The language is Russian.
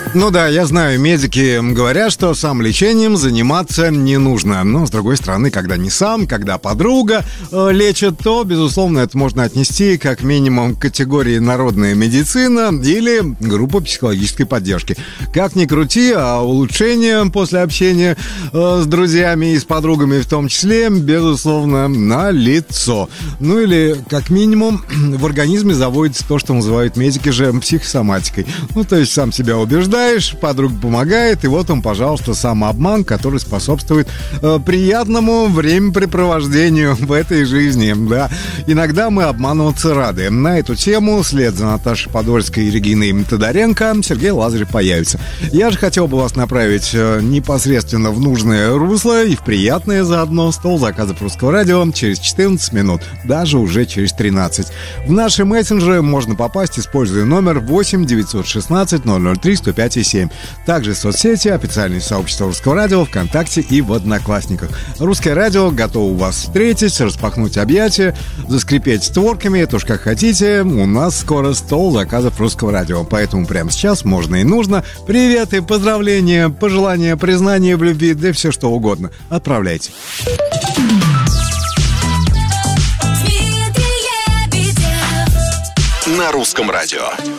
Ну да, я знаю, медики говорят, что самолечением заниматься не нужно. Но, с другой стороны, когда не сам, когда подруга лечит, то, безусловно, это можно отнести как минимум к категории народная медицина или группа психологической поддержки. Как ни крути, а улучшение после общения с друзьями и с подругами в том числе, безусловно, налицо. Ну или, как минимум, в организме заводится то, что называют медики же психосоматикой. Ну, то есть сам себя убеждаешь, подруга помогает, и вот он, пожалуйста, самообман, который способствует приятному времяпрепровождению в этой жизни. Да. Иногда мы обманываться рады. На эту тему, вслед за Наташей Подольской и Региной Тодоренко, Сергей Лазарев появится. Я же хотел бы вас направить непосредственно в нужное русло и в приятное заодно. Стол заказов Русского радио через 14 минут, даже уже через 13. В наши мессенджеры можно попасть, используя номер 8 916 003 105 и 7. Также соцсети, официальное сообщество Русского радио, ВКонтакте и в Одноклассниках. Русское радио готово вас встретить, распахнуть объятия, заскрипеть створками, это уж как хотите. У нас скоро стол заказов Русского радио, поэтому прямо сейчас можно и нужно. Приветы, поздравления, пожелания, признания в любви, да все что угодно. Отправляйте. На Русском радио.